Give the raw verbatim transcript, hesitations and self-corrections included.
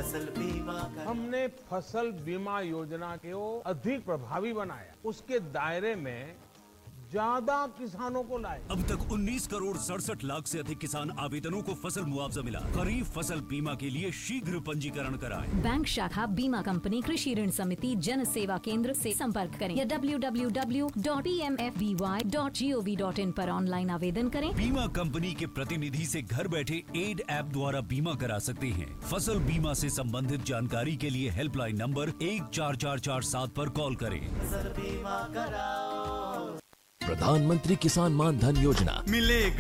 फसल बीमा कराओ। हमने फसल बीमा योजना को अधिक प्रभावी बनाया, उसके दायरे में ज्यादा किसानों को लाए। अब तक उन्नीस करोड़ सड़सठ लाख से अधिक किसान आवेदनों को फसल मुआवजा मिला। खरीफ फसल बीमा के लिए शीघ्र पंजीकरण कराएं। बैंक शाखा बीमा कंपनी कृषि ऋण समिति जन सेवा केंद्र से संपर्क करें या W W W dot E M F B Y dot G O V dot in पर ऑनलाइन आवेदन करें। बीमा कंपनी के प्रतिनिधि से घर बैठे एड ऐप द्वारा बीमा करा सकते हैं। फसल बीमा से संबंधित जानकारी के लिए हेल्पलाइन नंबर एक चार चार चार सात पर कॉल करें। फसल बीमा कराओ। प्रधानमंत्री किसान मान धन योजना मिलेगा